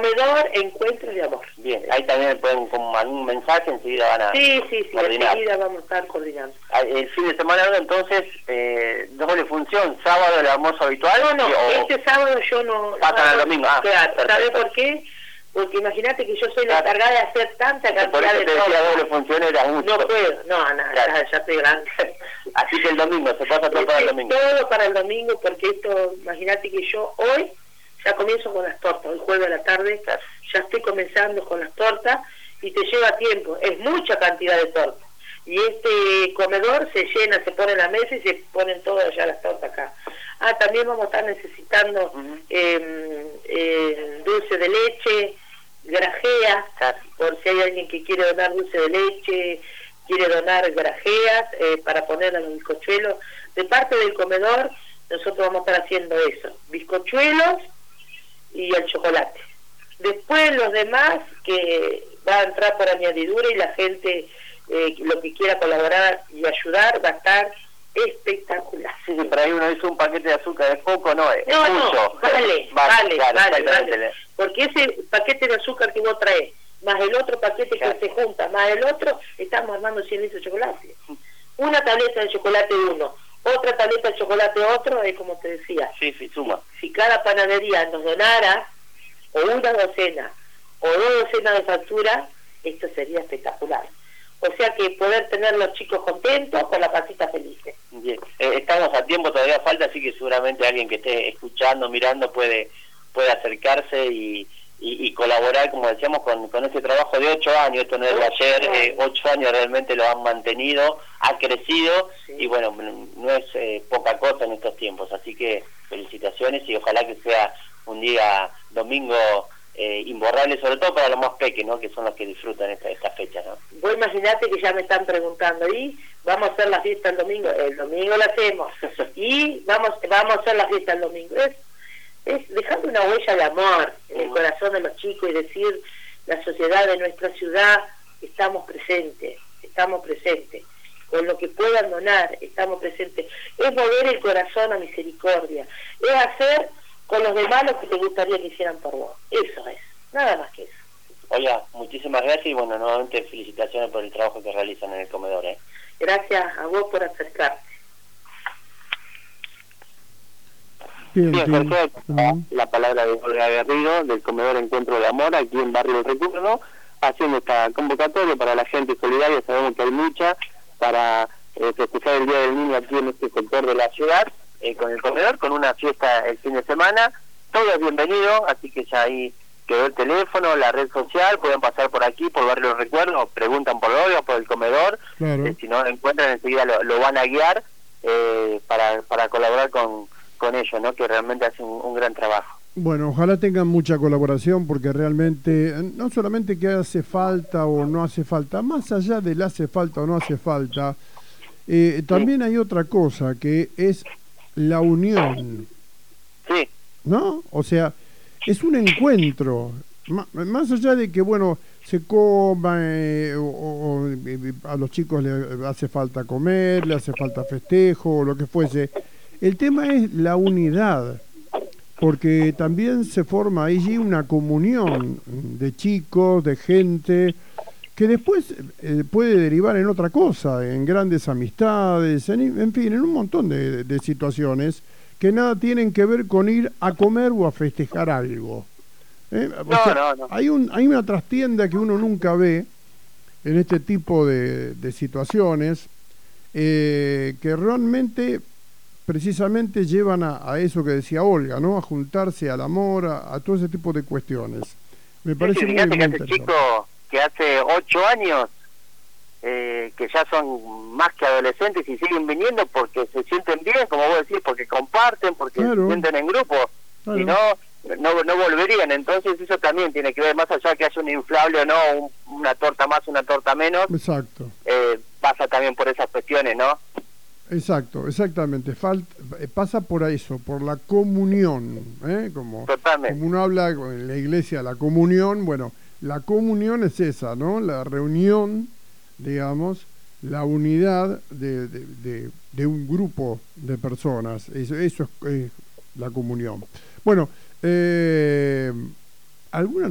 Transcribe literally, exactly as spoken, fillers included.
comedor Encuentros de Amor. Bien, ahí también pueden como algún mensaje, enseguida van a Sí, sí, sí, coordinar. enseguida vamos a estar coordinando. El fin de semana, entonces, eh, doble función, sábado el almuerzo habitual. No, no, o, este sábado yo no... Pasan al domingo, ah, claro, ¿sabes perfecto. por qué? Porque imagínate que yo soy la Claro. encargada de hacer tanta cantidad Por eso de te decía cosas. doble función, era mucho. No puedo, no, nada, Claro. ya, ya estoy grande. Así que el domingo, se pasa todo para el Este, domingo. todo para el domingo, porque esto, imagínate que yo hoy ya comienzo con las tortas, hoy jueves a la tarde, Claro. ya estoy comenzando con las tortas y te lleva tiempo, es mucha cantidad de tortas. Y este comedor se llena, se pone en la mesa y se ponen todas ya las tortas acá. Ah, también vamos a estar necesitando Uh-huh. eh, eh, dulce de leche, grajeas, Claro. por si hay alguien que quiere donar dulce de leche, quiere donar grajeas eh, para poner a los bizcochuelos. De parte del comedor, nosotros vamos a estar haciendo eso, bizcochuelos y el chocolate. Después los demás, que va a entrar por añadidura y la gente, eh, lo que quiera colaborar y ayudar, va a estar espectacular. Sí, sí, pero ahí uno dice un paquete de azúcar, es poco, no, es No, mucho. no, vale, vale, vale, claro, vale, exactamente. vale. Porque ese paquete de azúcar que vos traes, más el otro paquete Claro. que se junta, más el otro, estamos armando cien litros de chocolate. Una tableta de chocolate uno, otra tableta de chocolate otro, es como te decía. Sí, sí, suma. Si cada panadería nos donara, o una docena, o dos docenas de facturas, esto sería espectacular. O sea que poder tener los chicos contentos con la pasita felices. Bien, eh, estamos a tiempo, todavía falta, así que seguramente alguien que esté escuchando, mirando, puede puede acercarse y, y, y colaborar, como decíamos, con, con este trabajo de ocho años. Esto no es de ayer, eh, ocho años realmente lo han mantenido, ha crecido, Sí. y bueno, no es eh, poca cosa en estos tiempos, así que felicitaciones y ojalá que sea un día domingo eh, imborrable, sobre todo para los más pequeños, ¿no? Que son los que disfrutan esta, esta fecha, ¿no? Vos imaginate que ya me están preguntando, ¿y vamos a hacer la fiesta el domingo? El domingo la hacemos. Y vamos vamos a hacer la fiesta el domingo. Es, es dejar una huella de amor en el corazón de los chicos y decir, la sociedad de nuestra ciudad, estamos presentes, estamos presentes. Con lo que puedan donar, estamos presentes. Es mover el corazón a misericordia. Es hacer con los demás lo que te gustaría que hicieran por vos. Eso es, nada más que eso. Oye, muchísimas gracias y bueno, nuevamente felicitaciones por el trabajo que realizan en el comedor, ¿eh? Gracias a vos por acercarte. Bien, bien. Perfecto. Uh-huh. La palabra de Olga Garrido, del comedor Encuentro de Amor, aquí en Barrio del Recuerdo, haciendo esta convocatoria para la gente solidaria. Sabemos que hay mucha para eh, festejar el Día del Niño aquí en este sector de la ciudad, eh, con el comedor, con una fiesta el fin de semana. Todo es bienvenido, así que ya ahí quedó el teléfono, la red social, pueden pasar por aquí, por Barrio del Recuerdo, preguntan por Olga, por el comedor, claro. eh, si no lo encuentran enseguida lo, lo van a guiar eh, para, para colaborar con con ellos, ¿no? Que realmente hacen un, un gran trabajo. Bueno, ojalá tengan mucha colaboración porque realmente no solamente que hace falta o no hace falta, más allá del hace falta o no hace falta, eh, también sí. Hay otra cosa que es la unión. Sí. ¿No? O sea, es un encuentro, M- más allá de que, bueno, se coma eh, o, o eh, a los chicos le hace falta comer, le hace falta festejo o lo que fuese. El tema es la unidad, porque también se forma allí una comunión de chicos, de gente, que después eh, puede derivar en otra cosa, en grandes amistades, en, en fin, en un montón de, de situaciones que nada tienen que ver con ir a comer o a festejar algo. ¿Eh? O no, sea, no, no. Hay, un, hay una trastienda que uno nunca ve en este tipo de, de situaciones, eh, que realmente precisamente llevan a, a eso que decía Olga, ¿no? A juntarse al amor, a, a todo ese tipo de cuestiones. Me parece sí, sí, muy, muy que interesante. Este chico que hace ocho años, eh, que ya son más que adolescentes y siguen viniendo porque se sienten bien, como vos decís, porque comparten, porque claro. se sienten en grupo, claro. y no, no no volverían. Entonces eso también tiene que ver, más allá que haya un inflable o no, un, una torta más, una torta menos. Exacto. Eh, pasa también por esas cuestiones, ¿no? Exacto, exactamente. Falta, pasa por eso, por la comunión, ¿eh? Como, como uno habla en la iglesia, la comunión, bueno, la comunión es esa, ¿no? La reunión, digamos, la unidad de, de, de, de un grupo de personas. Eso, eso es, es la comunión. Bueno, eh, ¿alguna